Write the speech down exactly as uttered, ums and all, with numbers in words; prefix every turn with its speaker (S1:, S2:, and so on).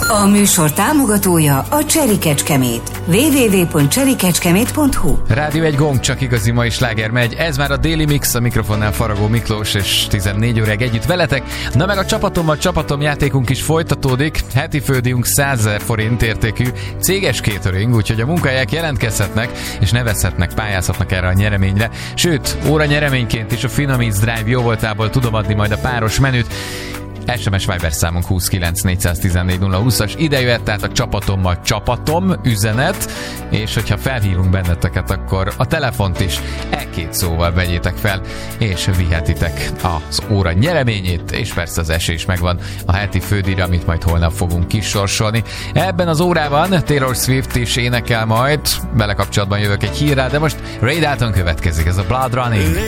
S1: A műsor támogatója a Cseri Kecskemét. double-u double-u double-u pont cseri kecskemét pont hu.
S2: Rádió egy gomb, csak igazi mai sláger megy. Ez már a Daily Mix, a mikrofonnál Faragó Miklós, és tizennégy óráig együtt veletek. Na meg a csapatommal csapatom játékunk is folytatódik. Heti fődíjunk százezer forint értékű céges catering, úgyhogy a munkahelyek jelentkezhetnek, és nevezhetnek, pályázhatnak erre a nyereményre. Sőt, óra nyereményként is a Finamiz Drive jóvoltából tudom adni majd a páros menüt. es em es Viber számunk huszonkilenc négyszáztizennégy nulla húszas. Ide jöhet tehát a csapatommal csapatom üzenet, és hogyha felhívunk benneteket, akkor a telefont is e-két szóval vegyétek fel, és vihetitek az óra nyereményét, és persze az esély is megvan a heti fődíjra, amit majd holnap fogunk kisorsolni. Ebben az órában Taylor Swift is énekel majd, vele kapcsolatban jövök egy hírrá, de most Ray Dalton következik, ez a Blood Running.